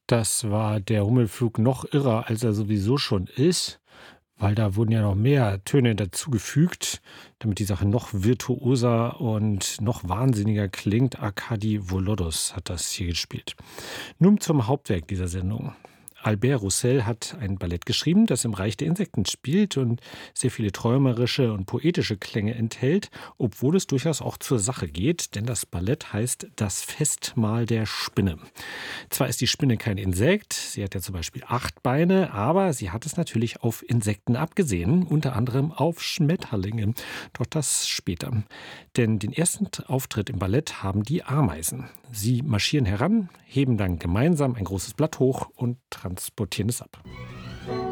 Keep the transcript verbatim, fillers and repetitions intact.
Das war der Hummelflug noch irrer, als er sowieso schon ist, weil da wurden ja noch mehr Töne dazugefügt, damit die Sache noch virtuoser und noch wahnsinniger klingt. Arkadi Volodos hat das hier gespielt. Nun zum Hauptwerk dieser Sendung. Albert Roussel hat ein Ballett geschrieben, das im Reich der Insekten spielt und sehr viele träumerische und poetische Klänge enthält, obwohl es durchaus auch zur Sache geht, denn das Ballett heißt Das Festmahl der Spinne. Zwar ist die Spinne kein Insekt, sie hat ja zum Beispiel acht Beine, aber sie hat es natürlich auf Insekten abgesehen, unter anderem auf Schmetterlinge. Doch das später. Denn den ersten Auftritt im Ballett haben die Ameisen. Sie marschieren heran, heben dann gemeinsam ein großes Blatt hoch und transportieren es ab.